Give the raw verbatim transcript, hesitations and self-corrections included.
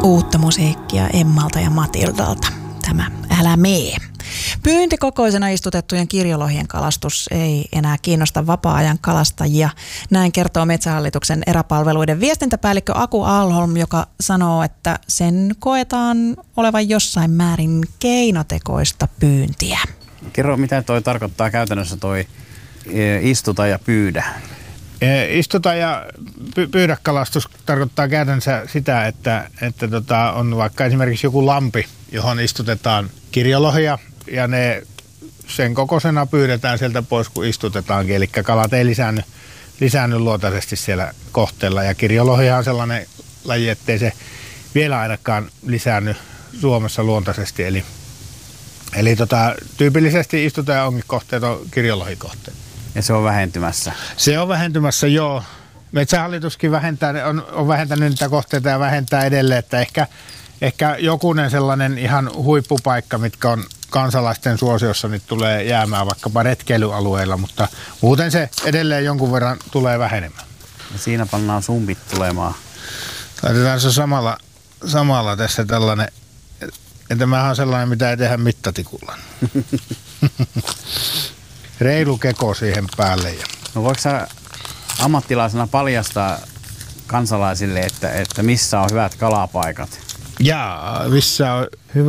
Uutta musiikkia Emmalta ja Matildalta. Tämä Älä mee. Pyyntikokoisena istutettujen kirjolohien kalastus ei enää kiinnosta vapaa-ajan kalastajia. Näin kertoo Metsähallituksen eräpalveluiden viestintäpäällikkö Aku Alholm, joka sanoo, että sen koetaan olevan jossain määrin keinotekoista pyyntiä. Kerro, mitä toi tarkoittaa käytännössä toi istuta ja pyydä? Istuta ja pyydä kalastus tarkoittaa käytännössä sitä, että, että tota, on vaikka esimerkiksi joku lampi, johon istutetaan kirjolohia ja ne sen kokoisena pyydetään sieltä pois, kun istutetaankin. Eli kalat ei lisäänny, lisäänny luontaisesti siellä kohteella. Ja kirjolohia on sellainen laji, ettei se vielä ainakaan lisäänny Suomessa luontaisesti. Eli, eli tota, tyypillisesti istuta ja ongikohteet on kirjolohikohteet. Ja se on vähentymässä? Se on vähentymässä, joo. Metsähallituskin vähentää, on, on vähentänyt niitä kohteita ja vähentää edelleen, että ehkä, ehkä jokunen sellainen ihan huippupaikka, mitkä on kansalaisten suosiossa, niin tulee jäämään vaikkapa retkeilyalueilla, mutta muuten se edelleen jonkun verran tulee vähenemään. Ja siinä pannaan sumpit tulemaan. Laitetaan se samalla, samalla tässä tällainen, ja tämähän on sellainen, mitä ei tehdä mittatikulla. Reilu keko siihen päälle. Ja. No voiko sä ammattilaisena paljastaa kansalaisille, että, että missä on hyvät kalapaikat? Jaa, missä on hyvä